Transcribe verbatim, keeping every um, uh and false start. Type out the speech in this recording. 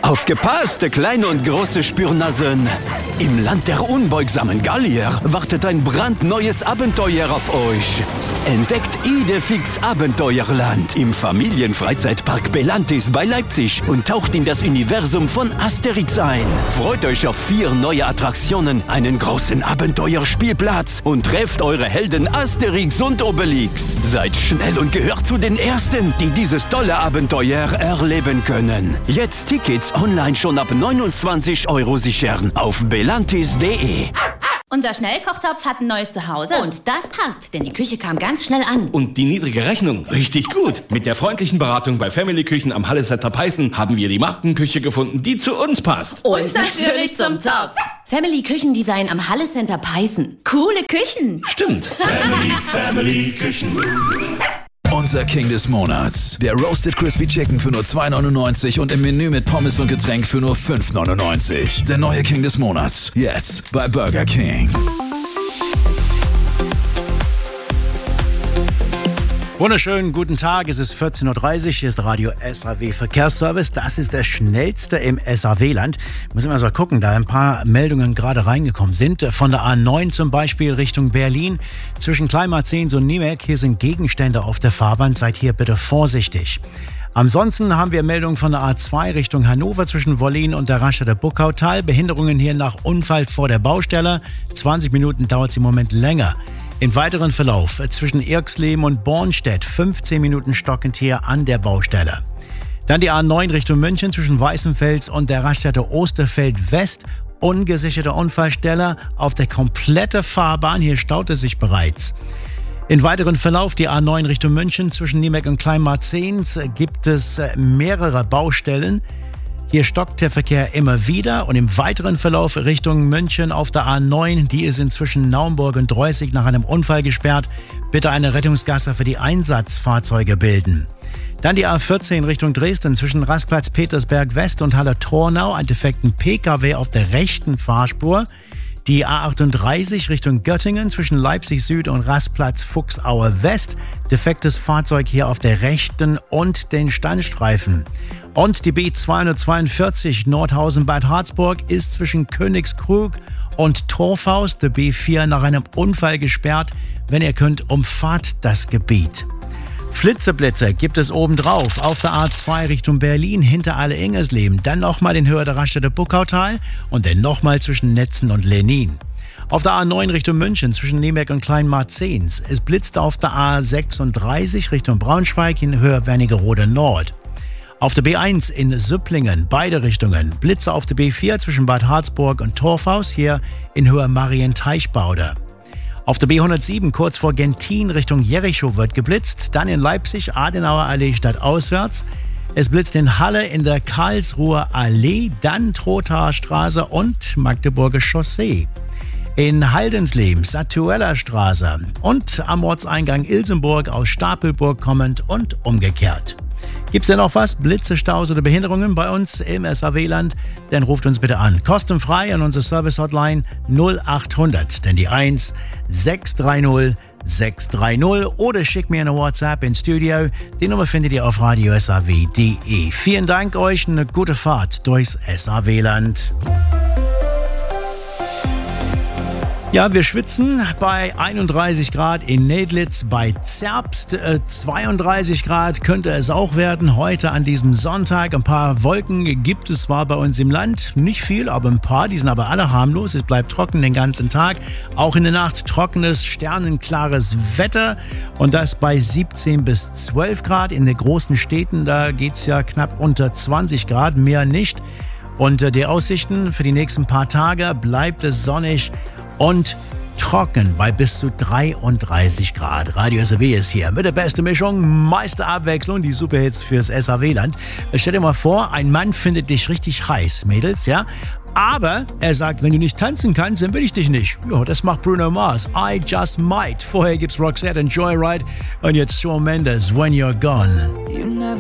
Aufgepasst, kleine und große Spürnasen! Im Land der unbeugsamen Gallier wartet ein brandneues Abenteuer auf euch. Entdeckt Idefix Abenteuerland im Familienfreizeitpark Belantis bei Leipzig und taucht in das Universum von Asterix ein. Freut euch auf vier neue Attraktionen, einen großen Abenteuerspielplatz und trefft eure Helden Asterix und Obelix. Seid schnell und gehört zu den Ersten, die dieses tolle Abenteuer erleben können. Jetzt Tickets online schon ab neunundzwanzig Euro sichern auf belantis punkt de. Unser Schnellkochtopf hat ein neues Zuhause. Und das passt, denn die Küche kam ganz schnell an. Und die niedrige Rechnung, richtig gut. Mit der freundlichen Beratung bei Family Küchen am Hallesetter Peißen haben wir die Markenküche gefunden, die zu uns passt. Und, Und natürlich zum Topf. Family Küchendesign am Halle Center Peißen. Coole Küchen. Stimmt. Family, Family Küchen. Unser King des Monats. Der Roasted Crispy Chicken für nur zwei neunundneunzig und im Menü mit Pommes und Getränk für nur fünf neunundneunzig. Der neue King des Monats. Jetzt bei Burger King. Wunderschönen guten Tag, es ist vierzehn Uhr dreißig, hier ist Radio S A W Verkehrsservice. Das ist der schnellste im S A W-Land. Muss ich mal so gucken, da ein paar Meldungen gerade reingekommen sind. Von der A neun zum Beispiel Richtung Berlin. Zwischen Kleinmarzens und Niemek, hier sind Gegenstände auf der Fahrbahn. Seid hier bitte vorsichtig. Ansonsten haben wir Meldungen von der A zwei Richtung Hannover zwischen Wollin und der Raststätte Buckautal. Behinderungen hier nach Unfall vor der Baustelle. zwanzig Minuten dauert es im Moment länger. Im weiteren Verlauf zwischen Irxleben und Bornstedt fünfzehn Minuten stockend hier an der Baustelle. Dann die A neun Richtung München zwischen Weißenfels und der Raststätte Osterfeld West. Ungesicherte Unfallstelle auf der kompletten Fahrbahn. Hier staut es sich bereits. Im weiteren Verlauf die A neun Richtung München zwischen Niemek und Kleinmarzens gibt es mehrere Baustellen. Hier stockt der Verkehr immer wieder und im weiteren Verlauf Richtung München auf der A neun, die ist inzwischen Naumburg und Dreußig nach einem Unfall gesperrt. Bitte eine Rettungsgasse für die Einsatzfahrzeuge bilden. Dann die A vierzehn Richtung Dresden zwischen Rastplatz Petersberg West und Halle-Tornau, ein defekten P K W auf der rechten Fahrspur. Die A achtunddreißig Richtung Göttingen zwischen Leipzig Süd und Rastplatz Fuchsaue West. Defektes Fahrzeug hier auf der rechten und den Standstreifen. Und die B zweihundertzweiundvierzig Nordhausen-Bad Harzburg ist zwischen Königskrug und Torfhaus, der B vier, nach einem Unfall gesperrt. Wenn ihr könnt, umfahrt das Gebiet. Flitzeblitze gibt es obendrauf auf der A zwei Richtung Berlin hinter Alle-Ingersleben. Dann nochmal in Höhe der Raststätte Buckautal und dann nochmal zwischen Netzen und Lenin. Auf der A neun Richtung München zwischen Niemek und Kleinmarzens. Es blitzt auf der A sechsunddreißig Richtung Braunschweig in Höhe Wernigerode Nord. Auf der B eins in Süpplingen, beide Richtungen. Blitze auf der B vier zwischen Bad Harzburg und Torfhaus, hier in Höhe Marienteichbauder. Auf der B hundertsieben kurz vor Gentin Richtung Jerichow wird geblitzt. Dann in Leipzig, Adenauer Allee stadtauswärts. Es blitzt in Halle in der Karlsruher Allee, dann Trothaer Straße und Magdeburger Chaussee. In Haldensleben, Satuella Straße und am Ortseingang Ilsenburg aus Stapelburg kommend und umgekehrt. Gibt's denn noch was? Blitze, Staus oder Behinderungen bei uns im S A W-Land? Dann ruft uns bitte an. Kostenfrei an unsere Service-Hotline null achthundert, denn die eins sechs drei null sechs drei null oder schickt mir eine WhatsApp ins Studio. Die Nummer findet ihr auf radio s a w punkt de. Vielen Dank euch, eine gute Fahrt durchs S A W-Land. Ja, wir schwitzen bei einunddreißig Grad in Nedlitz, bei Zerbst äh, zweiunddreißig Grad könnte es auch werden. Heute an diesem Sonntag ein paar Wolken gibt es zwar bei uns im Land, nicht viel, aber ein paar, die sind aber alle harmlos. Es bleibt trocken den ganzen Tag, auch in der Nacht trockenes, sternenklares Wetter und das bei siebzehn bis zwölf Grad. In den großen Städten, da geht es ja knapp unter zwanzig Grad, mehr nicht. Und äh, die Aussichten für die nächsten paar Tage bleibt es sonnig und trocken bei bis zu dreiunddreißig Grad. Radio S A W ist hier mit der besten Mischung, meiste Abwechslung, die Superhits fürs S A W-Land. Stell dir mal vor, ein Mann findet dich richtig heiß, Mädels, ja? Aber er sagt, wenn du nicht tanzen kannst, dann will ich dich nicht. Ja, das macht Bruno Mars. I Just Might. Vorher gibt's Roxette und Joyride und jetzt Shawn Mendes, When You're Gone.